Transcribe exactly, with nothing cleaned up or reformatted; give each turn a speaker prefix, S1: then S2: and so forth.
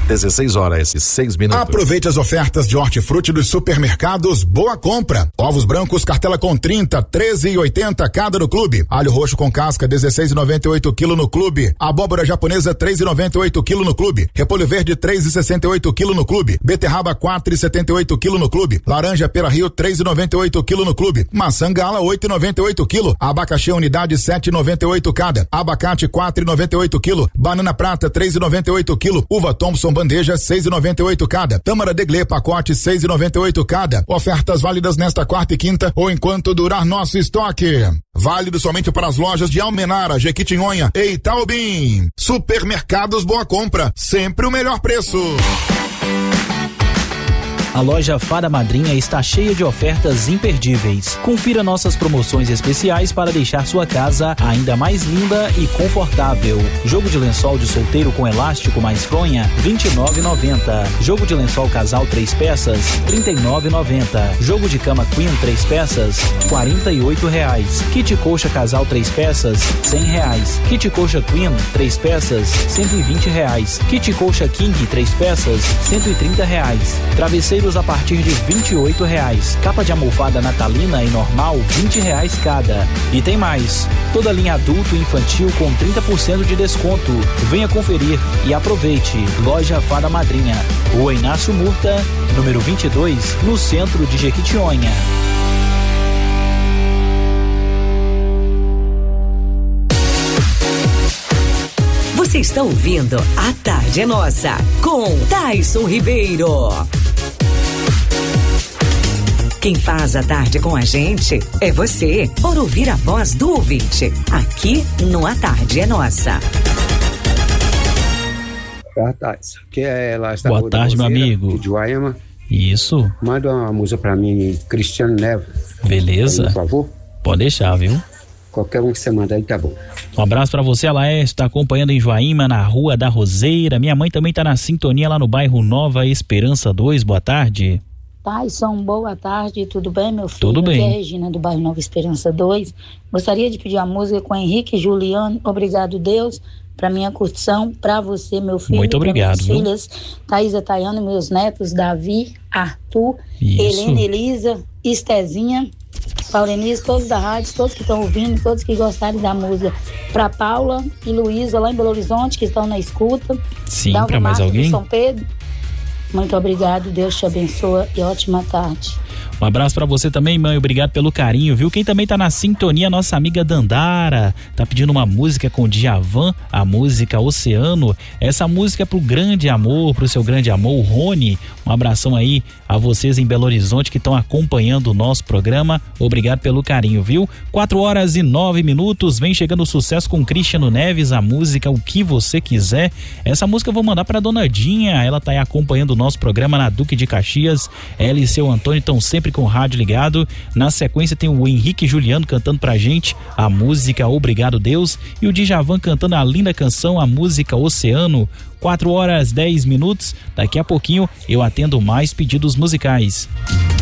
S1: dezesseis horas e seis minutos.
S2: Aproveite as ofertas de hortifruti dos supermercados Boa Compra. Ovos brancos, cartela com trinta, treze e oitenta cada no clube. Alho roxo com casca, dezesseis e noventa e oito quilo no clube. Abóbora japonesa, três e noventa e oito quilo no clube. Repolho verde, três e sessenta e oito quilo no clube. Beterraba, quatro e setenta e oito quilo no clube. Laranja pera Rio, três e noventa e oito quilo no clube. Maçã gala, oito e noventa e oito quilo. Abacaxi unidade, sete e noventa e oito cada. Abacate, quatro e noventa e oito quilo. Banana prata, três e noventa e oito quilo. Uva Thompson bandeja, seis e noventa e oito cada. Tâmara Deglé pacote, seis e noventa e oito cada. Ofertas válidas nesta quarta e quinta ou enquanto durar nosso estoque. Válido somente para as lojas de Almenara, Jequitinhonha e Itaobim. Supermercados Boa Compra, sempre o melhor preço.
S3: A loja Fada Madrinha está cheia de ofertas imperdíveis. Confira nossas promoções especiais para deixar sua casa ainda mais linda e confortável. Jogo de lençol de solteiro com elástico mais fronha, vinte e nove reais e noventa centavos. Jogo de lençol casal três peças, trinta e nove reais e noventa centavos. Jogo de cama queen três peças, quarenta e oito reais. Kit coxa casal três peças, cem reais. Kit coxa queen três peças, cento e vinte reais. Kit coxa king três peças, cento e trinta reais. Travesseiro a partir de vinte e oito reais. Capa de almofada natalina e normal, vinte reais cada. E tem mais, toda linha adulto e infantil com trinta por cento de desconto. Venha conferir e aproveite. Loja Fada Madrinha, Rua Inácio Murta, número vinte e dois, no centro de Jequitinhonha.
S4: Você está ouvindo A Tarde é Nossa, com Taison Ribeiro. Quem faz a tarde com a gente é você, por ouvir a voz do ouvinte, aqui no A Tarde é Nossa.
S5: Boa tarde, que é lá está.
S3: Boa tarde, meu amigo.
S5: De Guaiama.
S3: Isso.
S5: Manda uma música pra mim, Cristiano Neves.
S3: Beleza.
S5: Por favor.
S3: Pode deixar, viu?
S5: Qualquer um que você manda aí tá bom.
S3: Um abraço pra você, Laércio, tá acompanhando em Joaíma, na Rua da Roseira. Minha mãe também tá na sintonia lá no bairro Nova Esperança dois. Boa tarde.
S6: Taison, boa tarde, tudo bem, meu filho?
S3: Tudo bem.
S6: Aqui é a Regina do bairro Nova Esperança dois. Gostaria de pedir uma música com Henrique e Juliano, Obrigado Deus, para minha curtição, para você, meu filho.
S3: Muito obrigado.
S6: Minhas filhas, Thaisa, Tayana, meus netos, Davi, Arthur, Isso. Helena, Elisa, Estezinha, Paulenise, todos da rádio, todos que estão ouvindo, todos que gostarem da música. Para Paula e Luísa, lá em Belo Horizonte, que estão na escuta.
S3: Sim, para mais alguém?
S6: São Pedro. Muito obrigado, Deus te abençoe e ótima tarde.
S3: Um abraço pra você também, mãe, obrigado pelo carinho, viu? Quem também tá na sintonia, nossa amiga Dandara, tá pedindo uma música com Djavan, a música Oceano. Essa música é pro grande amor, pro seu grande amor, o Rony. Um abração aí a vocês em Belo Horizonte que estão acompanhando o nosso programa. Obrigado pelo carinho, viu? quatro horas e nove minutos, vem chegando o sucesso com Cristiano Neves, a música O Que Você Quiser. Essa música eu vou mandar pra Dona Dinha, ela tá aí acompanhando o nosso programa na Duque de Caxias. Ela e seu Antônio estão sempre com o rádio ligado. Na sequência tem o Henrique e Juliano cantando pra gente a música Obrigado Deus e o Djavan cantando a linda canção, a música Oceano. quatro horas dez minutos, daqui a pouquinho eu atendo mais pedidos musicais.